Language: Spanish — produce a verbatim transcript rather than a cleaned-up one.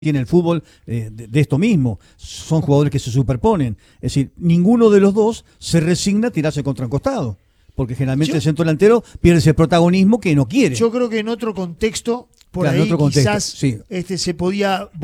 tiene el fútbol eh, de, de esto mismo. Son jugadores que se superponen. Es decir, ninguno de los dos se resigna a tirarse contra un costado. Porque generalmente yo, el centro delantero pierde ese protagonismo que no quiere. Yo creo que en otro contexto, por claro, ahí en otro contexto, quizás sí. este, se podía